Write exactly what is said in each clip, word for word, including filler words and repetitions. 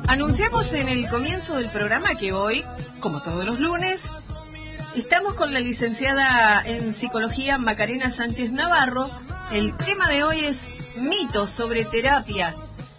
Anunciamos en el comienzo del programa que hoy, como todos los lunes, estamos con la licenciada en psicología Macarena Sánchez Navarro. El tema de hoy es mitos sobre terapia.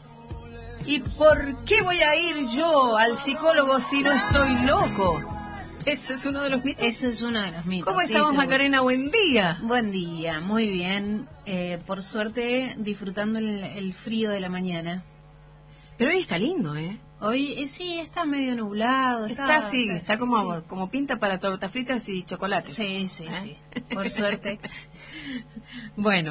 ¿Y por qué voy a ir yo al psicólogo si no estoy loco? Ese es uno de los mitos. Ese es uno de los mitos. ¿Cómo estamos, sí, Macarena? Buen día. Buen día, muy bien. Eh, por suerte, disfrutando el, el frío de la mañana. Pero hoy está lindo, ¿eh? Hoy eh, sí, está medio nublado. Está, está así, está, está sí, como, sí. como pinta para tortas fritas y chocolate. Sí, sí, ¿Eh? sí, por suerte. Bueno,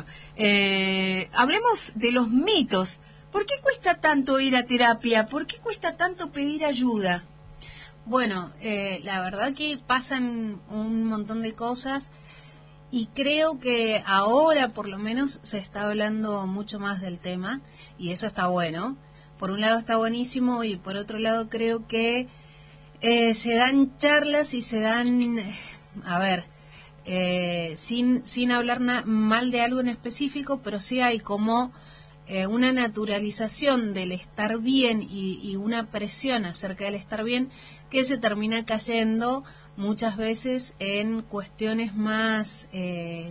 eh, hablemos de los mitos. ¿Por qué cuesta tanto ir a terapia? ¿Por qué cuesta tanto pedir ayuda? Bueno, eh, la verdad que pasan un montón de cosas y creo que ahora por lo menos se está hablando mucho más del tema y eso está bueno. Por un lado está buenísimo y por otro lado creo que eh, se dan charlas y se dan, a ver, eh, sin, sin hablar na- mal de algo en específico, pero sí hay como eh, una naturalización del estar bien y, y una presión acerca del estar bien que se termina cayendo muchas veces en cuestiones más eh,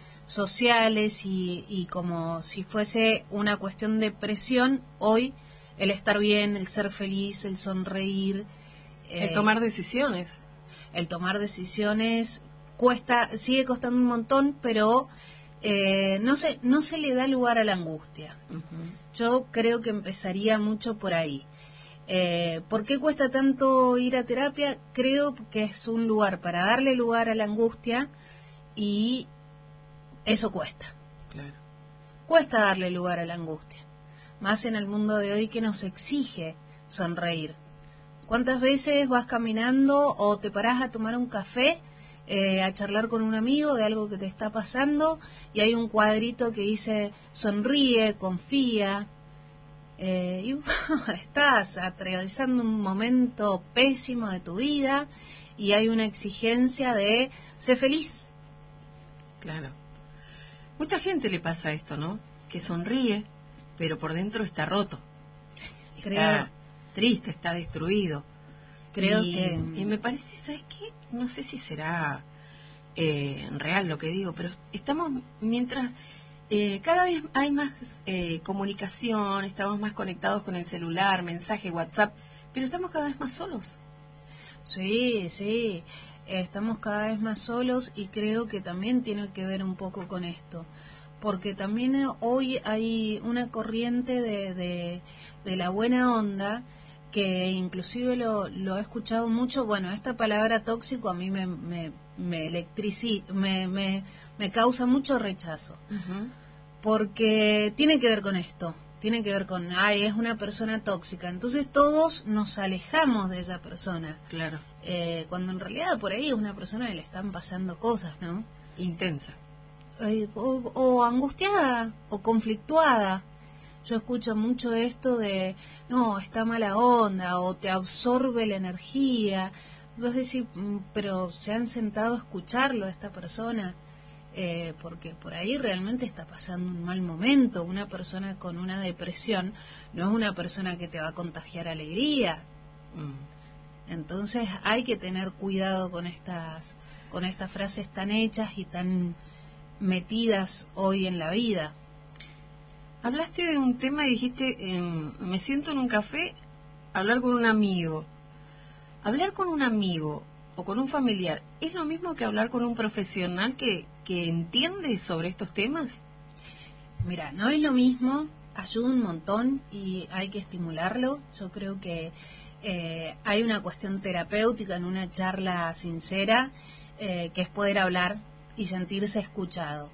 sociales y, y como si fuese una cuestión de presión. Hoy el estar bien, el ser feliz, el sonreír, el eh, tomar decisiones. El tomar decisiones cuesta, sigue costando un montón, pero eh, no se, no se le da lugar a la angustia. Uh-huh. Yo creo que empezaría mucho por ahí. Eh, ¿Por qué cuesta tanto ir a terapia? Creo que es un lugar para darle lugar a la angustia y eso cuesta. Claro. Cuesta darle lugar a la angustia. Más en el mundo de hoy que nos exige sonreír. ¿Cuántas veces vas caminando o te parás a tomar un café, eh, a charlar con un amigo de algo que te está pasando y hay un cuadrito que dice sonríe, confía? Eh, y bueno, estás atravesando un momento pésimo de tu vida y hay una exigencia de ser feliz. Claro. Mucha gente le pasa esto, ¿no? Que sonríe, pero por dentro está roto. Creo, está triste, está destruido. Creo y, que... Y me parece, ¿sabes qué? No sé si será eh, real lo que digo, pero estamos, mientras... Eh, cada vez hay más eh, comunicación, estamos más conectados con el celular, mensaje, WhatsApp, pero estamos cada vez más solos. Sí, sí, estamos cada vez más solos y creo que también tiene que ver un poco con esto, porque también hoy hay una corriente de, de, de la buena onda que inclusive lo, lo he escuchado mucho. Bueno, esta palabra tóxico a mí me, me, me electrici, me, me, me causa mucho rechazo. Uh-huh. Porque tiene que ver con esto, tiene que ver con, ay, es una persona tóxica. Entonces todos nos alejamos de esa persona. Claro. Eh, cuando en realidad por ahí es una persona que le están pasando cosas, ¿no? Intensa. Eh, o, o angustiada, o conflictuada. Yo escucho mucho esto de, no, está mala onda, o te absorbe la energía. Vos decís, pero ¿se han sentado a escucharlo a esta persona? Eh, porque por ahí realmente está pasando un mal momento. Una persona con una depresión no es una persona que te va a contagiar alegría. Mm. Entonces hay que tener cuidado con estas, con estas frases tan hechas y tan metidas hoy en la vida. Hablaste de un tema y dijiste, eh, me siento en un café a hablar con un amigo. Hablar con un amigo o con un familiar, ¿es lo mismo que hablar con un profesional que, que entiende sobre estos temas? Mira, no es lo mismo, ayuda un montón y hay que estimularlo. Yo creo que eh, hay una cuestión terapéutica en una charla sincera, eh, que es poder hablar y sentirse escuchado.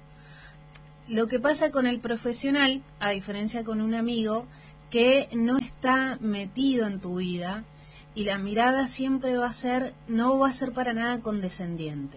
Lo que pasa con el profesional, a diferencia con un amigo, que no está metido en tu vida, y la mirada siempre va a ser, no va a ser para nada condescendiente.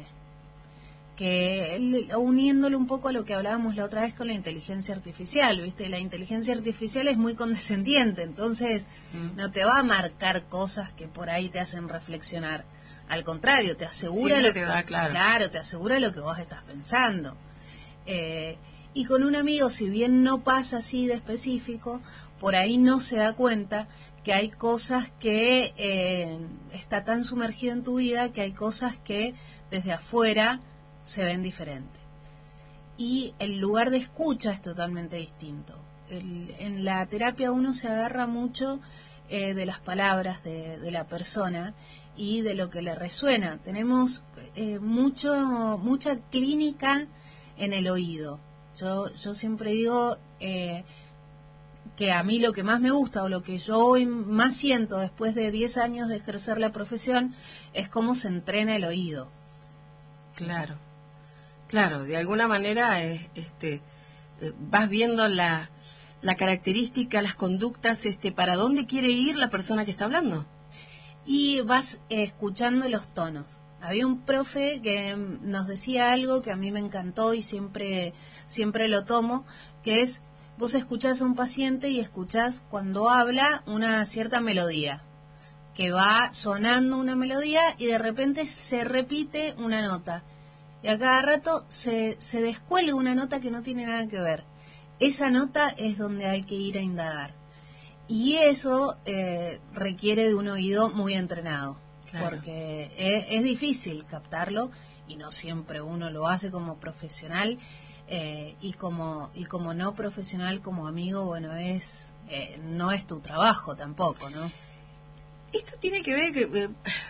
Que uniéndolo un poco a lo que hablábamos la otra vez con la inteligencia artificial, ¿viste? La inteligencia artificial es muy condescendiente, entonces mm. no te va a marcar cosas que por ahí te hacen reflexionar. Al contrario, te asegura Siempre lo te que va, claro. claro, te asegura lo que vos estás pensando. Eh, y con un amigo, si bien no pasa así de específico, por ahí no se da cuenta que hay cosas que eh, está tan sumergido en tu vida que hay cosas que desde afuera se ven diferentes. Y el lugar de escucha es totalmente distinto. El, en la terapia uno se agarra mucho eh, de las palabras de, de la persona y de lo que le resuena. Tenemos eh, mucho mucha clínica en el oído. Yo, yo siempre digo eh, que a mí lo que más me gusta o lo que yo hoy más siento después de diez años de ejercer la profesión es cómo se entrena el oído. Claro, claro, de alguna manera eh, este, eh, vas viendo la, la característica, las conductas, este, para dónde quiere ir la persona que está hablando. Y vas eh, escuchando los tonos. Había un profe que nos decía algo que a mí me encantó y siempre, siempre lo tomo, que es, vos escuchás a un paciente y escuchás cuando habla una cierta melodía, que va sonando una melodía y de repente se repite una nota. Y a cada rato se, se descuelga una nota que no tiene nada que ver. Esa nota es donde hay que ir a indagar. Y eso eh, requiere de un oído muy entrenado. Claro. Porque es, es difícil captarlo y no siempre uno lo hace como profesional eh, y como y como no profesional, como amigo, bueno, es eh, no es tu trabajo tampoco, ¿no? Esto tiene que ver que eh,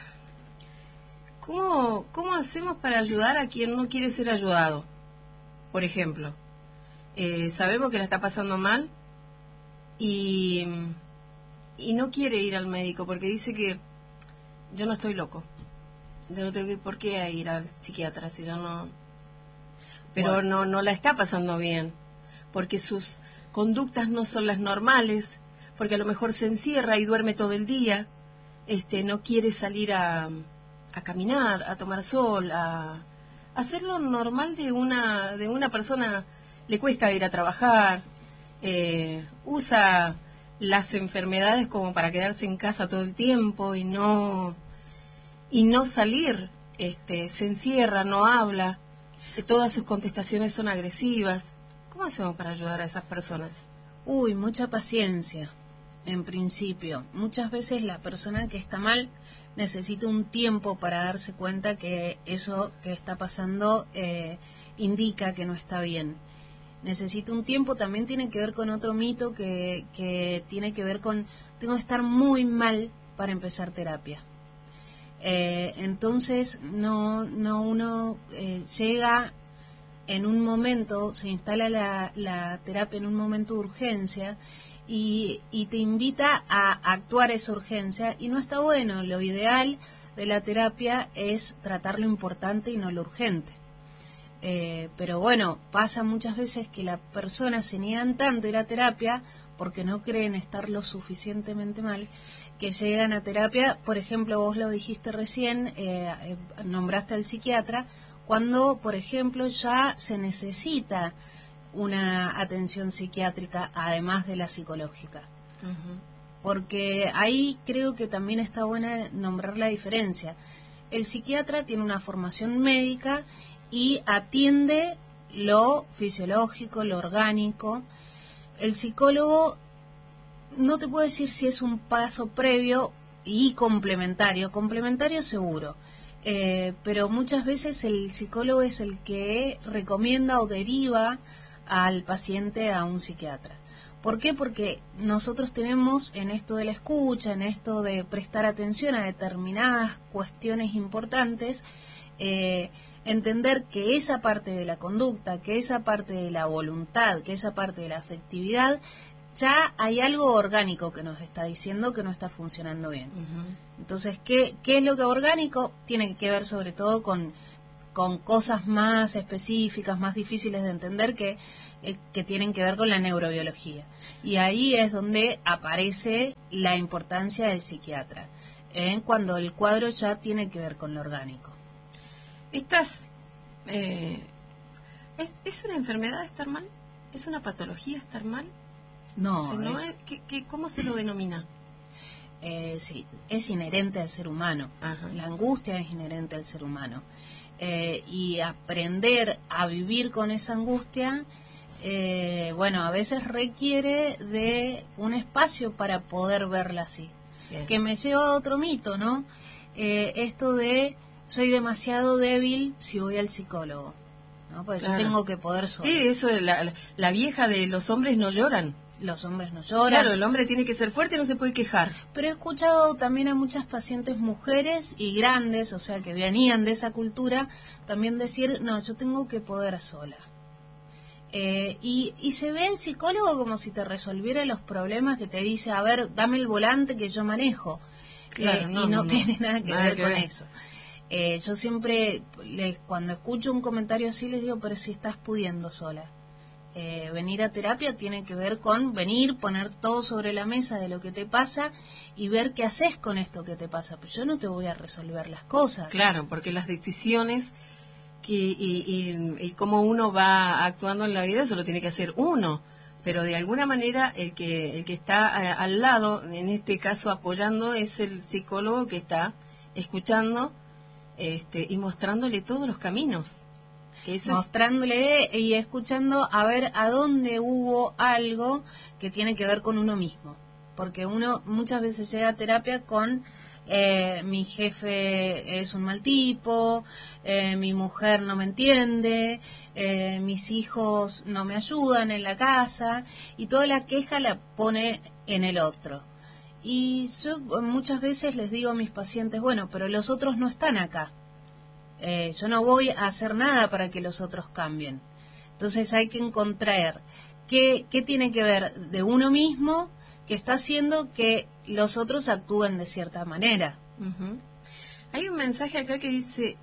¿cómo, cómo hacemos para ayudar a quien no quiere ser ayudado? Por ejemplo, eh, sabemos que la está pasando mal y, y no quiere ir al médico porque dice que yo no estoy loco. Yo no tengo por qué ir al psiquiatra si yo no... Pero bueno, no, no la está pasando bien. Porque sus conductas no son las normales. Porque a lo mejor se encierra y duerme todo el día. Este, no quiere salir a, a caminar, a tomar sol, a, a hacer lo normal de una, de una persona. Le cuesta ir a trabajar. Eh, usa las enfermedades como para quedarse en casa todo el tiempo y no... y no salir, este, se encierra, no habla, todas sus contestaciones son agresivas. ¿Cómo hacemos para ayudar a esas personas? Uy, mucha paciencia, en principio. Muchas veces la persona que está mal necesita un tiempo para darse cuenta que eso que está pasando eh, indica que no está bien. Necesita un tiempo, también tiene que ver con otro mito que, que tiene que ver con, tengo que estar muy mal para empezar terapia. Eh, entonces no no uno eh, llega en un momento, se instala la, la terapia en un momento de urgencia y, y te invita a actuar esa urgencia y no está bueno. Lo ideal de la terapia es tratar lo importante y no lo urgente. Eh, pero bueno, pasa muchas veces que las personas se niegan tanto a ir a terapia porque no creen estar lo suficientemente mal, que llegan a terapia. Por ejemplo, vos lo dijiste recién, eh, eh, nombraste al psiquiatra, cuando, por ejemplo, ya se necesita una atención psiquiátrica además de la psicológica. Uh-huh. Porque ahí creo que también está buena nombrar la diferencia. El psiquiatra tiene una formación médica y atiende lo fisiológico, lo orgánico. El psicólogo, no te puedo decir si es un paso previo y complementario, complementario seguro, eh, pero muchas veces el psicólogo es el que recomienda o deriva al paciente a un psiquiatra. ¿Por qué? Porque nosotros tenemos en esto de la escucha, en esto de prestar atención a determinadas cuestiones importantes, eh, entender que esa parte de la conducta, que esa parte de la voluntad, que esa parte de la afectividad, ya hay algo orgánico que nos está diciendo que no está funcionando bien. Uh-huh. Entonces, ¿qué, ¿qué es lo que es orgánico? Tiene que ver sobre todo con, con cosas más específicas, más difíciles de entender, que, eh, que tienen que ver con la neurobiología. Y ahí es donde aparece la importancia del psiquiatra, ¿eh? Cuando el cuadro ya tiene que ver con lo orgánico. Estas, eh, ¿es, ¿Es una enfermedad estar mal? ¿Es una patología estar mal? No, ¿Se no es, es, ¿qué, qué, ¿cómo se lo denomina? Eh, sí, es inherente al ser humano. Ajá. La angustia es inherente al ser humano. Eh, y aprender a vivir con esa angustia eh, bueno, a veces requiere de un espacio para poder verla así. Bien. Que me lleva a otro mito, ¿no? Eh, esto de soy demasiado débil si voy al psicólogo, ¿no? Porque claro. Yo tengo que poder sola. Sí, eso es la, la, la vieja de los hombres no lloran. Los hombres no lloran. Claro, el hombre tiene que ser fuerte y no se puede quejar. Pero he escuchado también a muchas pacientes mujeres y grandes, o sea, que venían de esa cultura, también decir, no, yo tengo que poder sola. Eh, y, y se ve el psicólogo como si te resolviera los problemas, que te dice, a ver, dame el volante que yo manejo. Claro, eh, no, y no, no tiene nada que nada ver que con ver. Eso. Eh, yo siempre, les, cuando escucho un comentario así, les digo, pero si estás pudiendo sola. Eh, venir a terapia tiene que ver con venir, poner todo sobre la mesa de lo que te pasa y ver qué haces con esto que te pasa. Pero yo no te voy a resolver las cosas. Claro, porque las decisiones que, y, y, y cómo uno va actuando en la vida, eso lo tiene que hacer uno. Pero de alguna manera el que, el que está a, al lado, en este caso apoyando, es el psicólogo que está escuchando este, y mostrándole todos los caminos. Que eso mostrándole es... y escuchando a ver a dónde hubo algo que tiene que ver con uno mismo, porque uno muchas veces llega a terapia con eh, mi jefe es un mal tipo, eh, mi mujer no me entiende, eh, mis hijos no me ayudan en la casa, y toda la queja la pone en el otro. Y yo muchas veces les digo a mis pacientes, bueno, pero los otros no están acá. Eh, yo no voy a hacer nada para que los otros cambien. Entonces hay que encontrar qué, qué tiene que ver de uno mismo que está haciendo que los otros actúen de cierta manera. Uh-huh. Hay un mensaje acá que dice,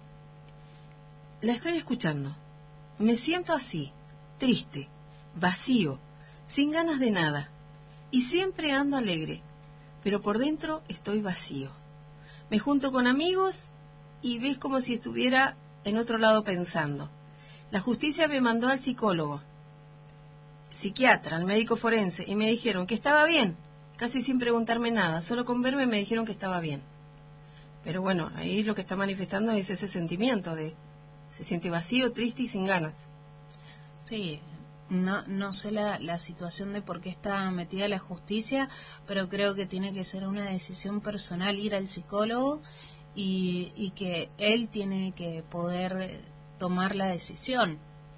la estoy escuchando, me siento así, triste, vacío, sin ganas de nada, y siempre ando alegre, pero por dentro estoy vacío. Me junto con amigos y ves como si estuviera en otro lado pensando. La justicia me mandó al psicólogo, psiquiatra, al médico forense, y me dijeron que estaba bien, casi sin preguntarme nada, solo con verme me dijeron que estaba bien. Pero bueno, ahí lo que está manifestando es ese sentimiento de, se siente vacío, triste y sin ganas. Sí, no, no sé la, la situación de por qué está metida la justicia, pero creo que tiene que ser una decisión personal ir al psicólogo, Y, y que él tiene que poder tomar la decisión.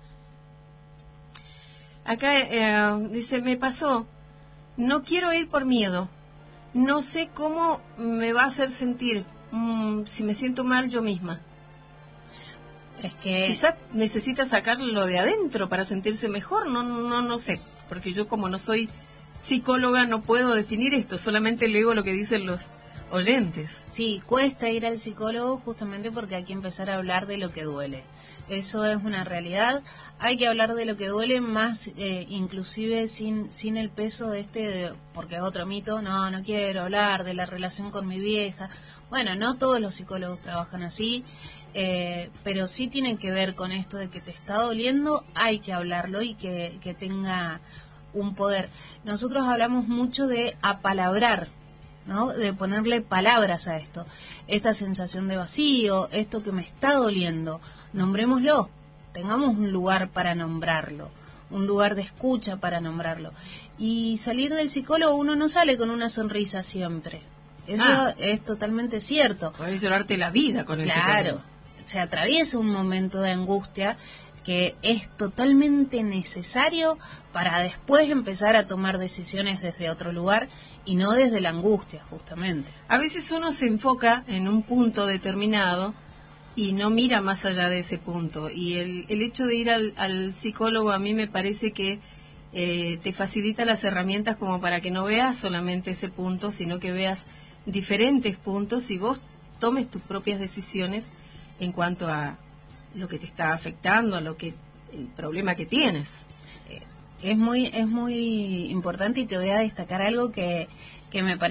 Acá eh, dice, me pasó, no quiero ir por miedo, no sé cómo me va a hacer sentir, mm, si me siento mal yo misma. Es que quizás necesita sacarlo de adentro para sentirse mejor, no, no, no sé, porque yo como no soy psicóloga no puedo definir esto, solamente leo lo que dicen los oyentes. Sí, cuesta ir al psicólogo justamente porque hay que empezar a hablar de lo que duele. Eso es una realidad. Hay que hablar de lo que duele más, eh, inclusive sin sin el peso de este, de, porque es otro mito, no, no quiero hablar de la relación con mi vieja. Bueno, no todos los psicólogos trabajan así, eh, pero sí tienen que ver con esto de que te está doliendo, hay que hablarlo y que, que tenga un poder. Nosotros hablamos mucho de apalabrar, ¿no? De ponerle palabras a esto, esta sensación de vacío, esto que me está doliendo, nombrémoslo, tengamos un lugar para nombrarlo, un lugar de escucha para nombrarlo. Y salir del psicólogo, uno no sale con una sonrisa siempre, eso ah, es totalmente cierto. Podés llorarte la vida con el claro, psicólogo. Claro, se atraviesa un momento de angustia que es totalmente necesario para después empezar a tomar decisiones desde otro lugar y no desde la angustia, justamente. A veces uno se enfoca en un punto determinado y no mira más allá de ese punto. Y el, el hecho de ir al, al psicólogo a mí me parece que eh, te facilita las herramientas como para que no veas solamente ese punto, sino que veas diferentes puntos y vos tomes tus propias decisiones en cuanto a lo que te está afectando, a lo que el problema que tienes. Es muy es muy importante y te voy a destacar algo que, que me parece